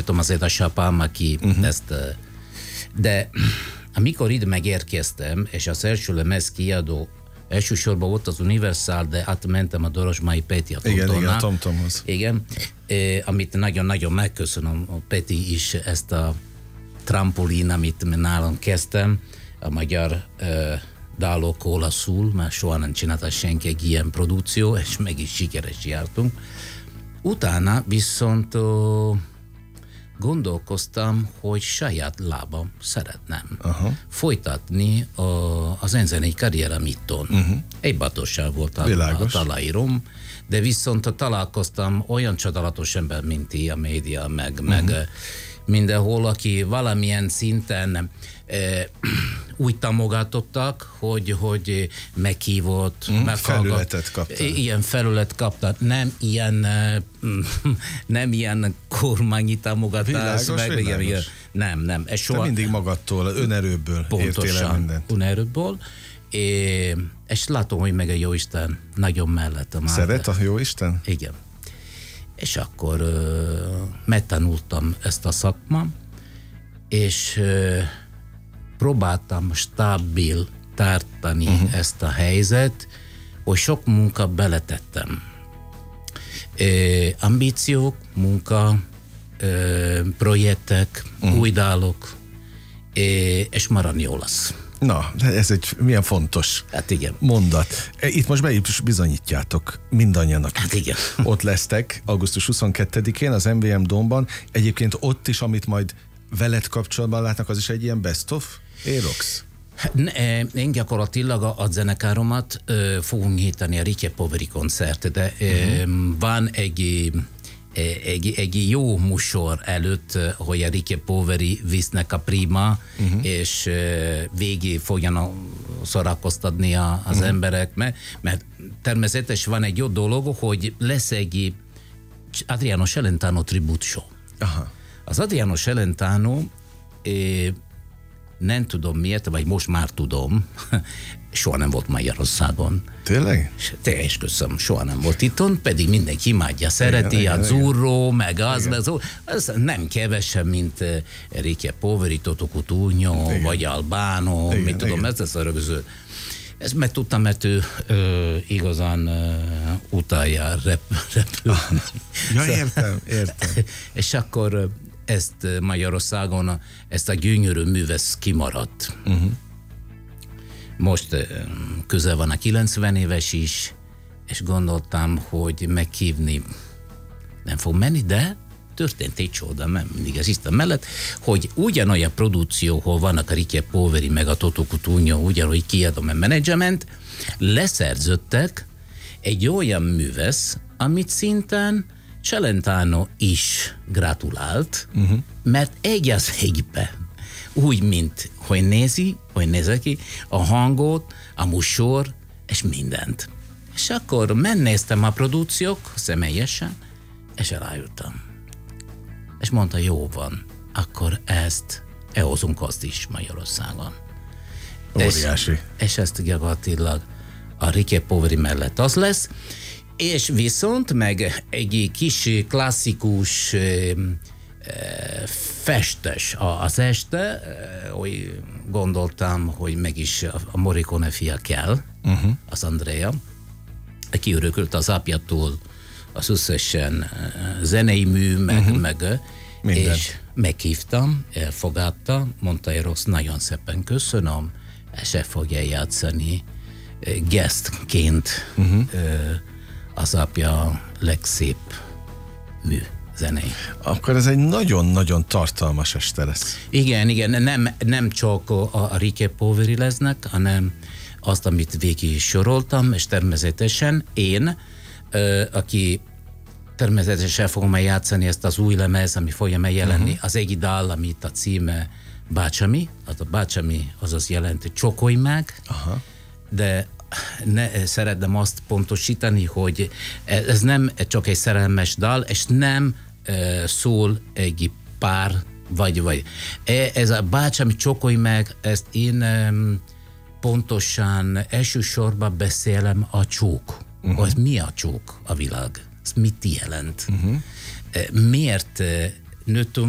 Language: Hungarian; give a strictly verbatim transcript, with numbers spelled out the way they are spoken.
köszönhetem az édesapám, aki uh-huh. ezt... De amikor ide megérkeztem, és az első lemez kiadó, elsősorban volt az Universal, de átmentem a Dorosmai Peti a Tomtomnál. Igen, igen, a Tomtomhoz. Igen, eh, amit nagyon-nagyon megköszönöm, a Peti is ezt a trampolin, amit nálam kezdtem, a magyar eh, dalok olaszul, mert soha nem csinálta senki egy ilyen produkció, és meg is sikeres jártunk. Utána viszont uh, gondolkoztam, hogy saját lábam szeretném Aha. folytatni a, az zenei karrierem itthon. Uh-huh. Egy bátorság volt a, a talajrom, de viszont találkoztam olyan csodálatos ember, mint ti, a média, meg, uh-huh. meg mindenhol, aki valamilyen szinten eh, úgy támogatottak, hogy, hogy meghívott, mm, felületet kapta. Ilyen felület kapta, nem ilyen, nem ilyen kormányi támogatás. Világos, meg, világos. Igen, nem, nem. Ez soha, te mindig magadtól, önerőből értél el mindent. Önerőből. É, és látom, hogy meg a Jóisten nagyon mellettem. Szeret a Jóisten? Igen. És akkor uh, megtanultam ezt a szakmát, és uh, próbáltam stabil tartani uh-huh. ezt a helyzet, hogy sok munka beletettem. Uh, ambíciók, munka, uh, projektek, uh-huh. új dalok, uh, és maradni olasz. Na, ez egy milyen fontos hát igen. mondat. Itt most be is bizonyítjátok mindannyian, akik hát igen. ott lesztek augusztus huszonkettedikén az em vé em Domban. Egyébként ott is, amit majd veled kapcsolatban látnak, az is egy ilyen best of Aerox? Én gyakorlatilag a, a zenekáromat ö, fogunk nyitani a Ricky Poveri koncert, de ö, uh-huh. van egy Egy, egy jó műsor előtt, hogy a Ricky Poveri visznek a Prima, uh-huh. és végig fogjanak szórakoztatni az uh-huh. emberek, mert, mert természetesen van egy jó dolog, hogy lesz egy Adriano Celentano tribute show. Aha. Az Adriano Celentano eh, nem tudom miért, vagy most már tudom, soha nem volt Magyarországon. Tényleg? Teljes köszönöm, soha nem volt itthon, pedig mindenki imádja, szereti, igen, a Zurro, meg az, meg az, az nem kevesebb, mint Ricky Poveri, Toto Cutugno, vagy Albano, igen, mit tudom, ez az a rögző. Ezt megtudtam, mert ő ö, igazán ö, utálja rep, repülni. Ja, értem, értem. És akkor ezt Magyarországon, ezt a gyönyörű művesz kimaradt. Uh-huh. Most közel van a kilencven éves is, és gondoltam, hogy meghívni nem fog menni, de történt egy csoda, mert mindig az Isten mellett, hogy ugyanolyan produkció, hol vannak a Ricky Poveri, meg a Toto Cutugno, ugyanúgy kiadom a menedzsement, leszerződtek egy olyan művesz, amit szinten Celentano is gratulált, uh-huh. mert egy az egybe, úgy, mint hogy nézi, hogy nézek ki, a hangot, a műsor, és mindent. És akkor megnéztem a produkciók személyesen, és elájultam. És mondta, jó van, akkor ezt elhozunk azt is Magyarországon. Óriási. És, és ezt gyakorlatilag a Ricky Poveri mellett az lesz, és viszont meg egy kis klasszikus festes az este, hogy gondoltam, hogy meg is a Morricone fia kell, uh-huh. az Andrea, aki örökölt az apjától az összesen zenei mű, meg, uh-huh. meg és meghívtam, elfogadta, mondta, Aerox, nagyon szépen köszönöm, és el fogja játszani guestként uh-huh. az apja legszép mű. Zenei. Akkor ez egy nagyon-nagyon tartalmas este lesz. Igen, igen, nem, nem csak a, a Ricky Poveri lesznek, hanem azt, amit végig soroltam, és természetesen én, aki természetesen fogom eljátszani ezt az új lemez, ami fogja megjelenni, uh-huh. az egyik dal, amit a címe Bácsami, az a Bácsami, azaz jelenti csokolj meg, uh-huh. de ne, szeretném azt pontosítani, hogy ez nem csak egy szerelmes dal, és nem e, szól egy pár, vagy, vagy. Ez a Bácsami csokolj meg, ezt én e, pontosan elsősorban beszélem a csók. Uh-huh. Az mi a csók a világ? Ez mit jelent? Uh-huh. Miért nőttünk